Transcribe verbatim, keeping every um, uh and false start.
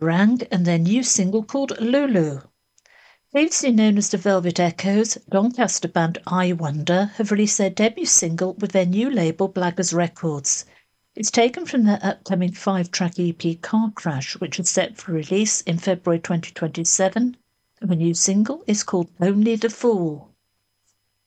Boomerang and their new single called Lulu. Previously known as the Velvet Echoes, Doncaster band I Wonder have released their debut single with their new label Blaggers Records. It's taken from their upcoming five-track E P Car Crash, which is set for release in February twenty twenty-seven. The new single is called Only the Fool.